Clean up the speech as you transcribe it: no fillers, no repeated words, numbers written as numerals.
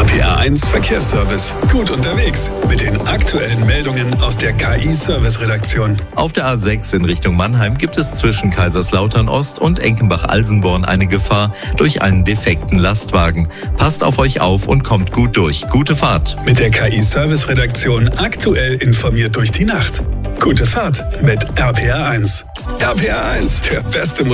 RPA1 Verkehrsservice. Gut unterwegs mit den aktuellen Meldungen aus der KI-Service-Redaktion. Auf der A6 in Richtung Mannheim gibt es zwischen Kaiserslautern Ost und Enkenbach-Alsenborn eine Gefahr durch einen defekten Lastwagen. Passt auf euch auf und kommt gut durch. Gute Fahrt. Mit der KI-Service-Redaktion aktuell informiert durch die Nacht. Gute Fahrt mit RPA1. RPA1, der beste